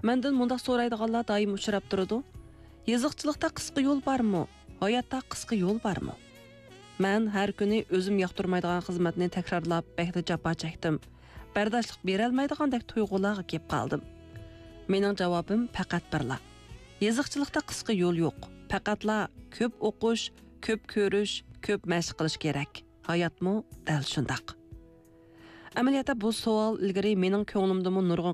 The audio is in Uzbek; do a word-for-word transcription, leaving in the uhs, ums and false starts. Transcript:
Mendan mundaq so'raydiganlar doim uchrab turadi. Yezıqchilikda qisqa yo'l bormi? Hayotda qisqa yo'l bormi? Men har kuni o'zim yoqtirmaydigan xizmatni takrorlab, bekli jafo chekdim. Bardoshlik bera olmaydigandek tuyg'ularga kelib qoldim. Mening javobim faqat birla. Yezıqchilikda qisqa yo'l yo'q. Faqatla ko'p o'qish, ko'p ko'rish, ko'p mashq qilish kerak. Hayotmi dal shundaq. Amaliyotda bu savol ilgari mening ko'nglimda nurg'un